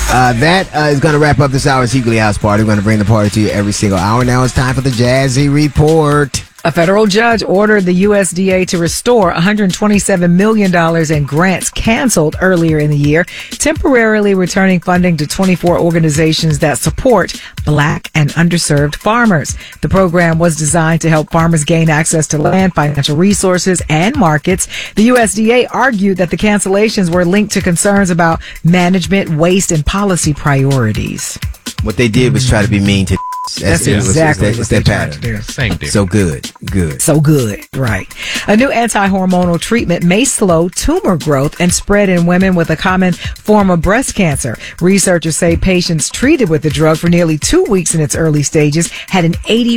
That is going to wrap up this hour's Equally House Party. We're going to bring the party to you every single hour. Now it's time for the Jazzy Report. A federal judge ordered the USDA to restore $127 million in grants canceled earlier in the year, temporarily returning funding to 24 organizations that support Black and underserved farmers. The program was designed to help farmers gain access to land, financial resources, and markets. The USDA argued that the cancellations were linked to concerns about management, waste, and policy priorities. What they did was try to be mean to That's exactly it's their pattern. Same difference. So good. So good, right. A new anti-hormonal treatment may slow tumor growth and spread in women with a common form of breast cancer. Researchers say patients treated with the drug for nearly 2 weeks in its early stages had an 80